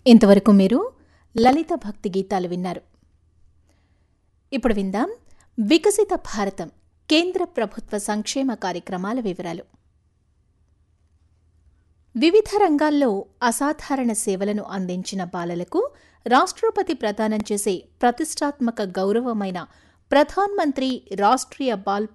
ఇంతవరకు మీరు లలిత భక్తి గీతాలు విన్నారు. ఇప్పుడు విందాం వికసిత భారతం కేంద్ర ప్రభుత్వ సంక్షేమ కార్యక్రమాల వివరాలు. వివిధ రంగాల్లో అసాధారణ సేవలను అందించిన బాలలకు రాష్ట్రపతి ప్రదానం చేసే ప్రతిష్టాత్మక గౌరవమైన ప్రధాన్ మంత్రి రాష్ట్రీయ బాల్